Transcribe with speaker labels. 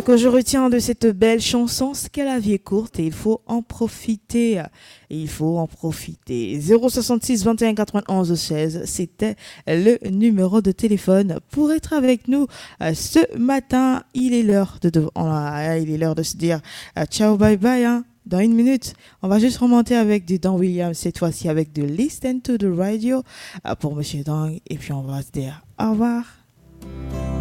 Speaker 1: que je retiens de cette belle chanson, c'est que la vie est courte et il faut en profiter. Et il faut en profiter. 066 21 91 16, c'était le numéro de téléphone pour être avec nous ce matin. Il est l'heure de se dire ciao, bye bye. Hein. Dans une minute, on va juste remonter avec du Dan Williams, cette fois-ci avec de Listen to the Radio pour Monsieur Dang. Et puis on va se dire au revoir.